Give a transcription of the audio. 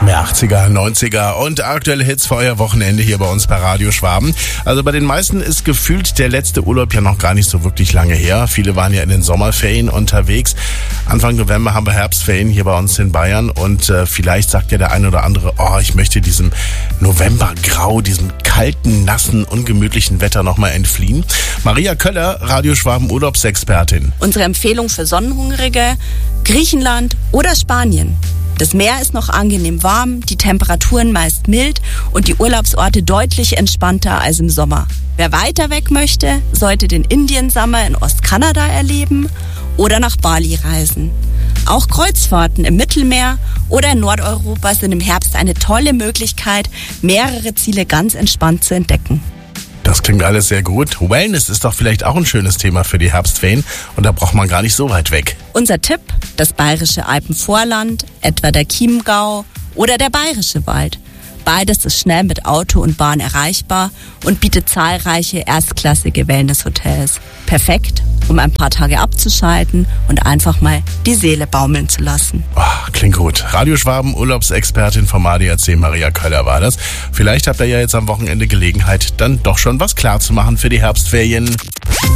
Mehr 80er, 90er und aktuelle Hits für euer Wochenende hier bei uns bei Radio Schwaben. Also bei den meisten ist gefühlt der letzte Urlaub ja noch gar nicht so wirklich lange her. Viele waren ja in den Sommerferien unterwegs. Anfang November haben wir Herbstferien hier bei uns in Bayern und vielleicht sagt ja der eine oder andere, ich möchte diesem Novembergrau, diesem kalten, nassen, ungemütlichen Wetter nochmal entfliehen. Maria Köller, Radio Schwaben Urlaubsexpertin. Unsere Empfehlung für Sonnenhungrige: Griechenland oder Spanien. Das Meer ist noch angenehm warm, die Temperaturen meist mild und die Urlaubsorte deutlich entspannter als im Sommer. Wer weiter weg möchte, sollte den Indian Summer in Ostkanada erleben oder nach Bali reisen. Auch Kreuzfahrten im Mittelmeer oder in Nordeuropa sind im Herbst eine tolle Möglichkeit, mehrere Ziele ganz entspannt zu entdecken. Das klingt alles sehr gut. Wellness ist doch vielleicht auch ein schönes Thema für die Herbstferien und da braucht man gar nicht so weit weg. Unser Tipp: das Bayerische Alpenvorland, etwa der Chiemgau oder der Bayerische Wald. Beides ist schnell mit Auto und Bahn erreichbar und bietet zahlreiche erstklassige Wellnesshotels. Perfekt, um ein paar Tage abzuschalten und einfach mal die Seele baumeln zu lassen. Klingt gut. Radio Schwaben Urlaubsexpertin vom ADAC, Maria Köller war das. Vielleicht habt ihr ja jetzt am Wochenende Gelegenheit, dann doch schon was klar zu machen für die Herbstferien.